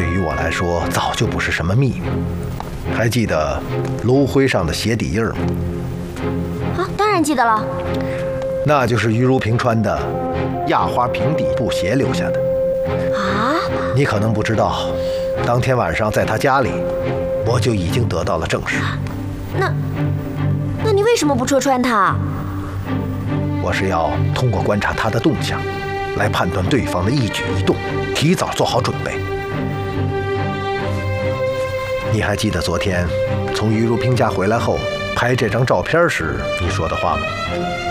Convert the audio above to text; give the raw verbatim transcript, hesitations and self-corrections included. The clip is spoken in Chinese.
对于我来说早就不是什么秘密。还记得炉灰上的鞋底印吗？ 啊，当然记得了。 那就是于如萍穿的亚花平底布鞋留下的。 啊？ 你可能不知道，当天晚上在她家里，我就已经得到了证实。 那，那你为什么不戳穿她？ 我是要通过观察她的动向，来判断对方的一举一动，提早做好准备。你还记得昨天从于如萍家回来后拍这张照片时你说的话吗？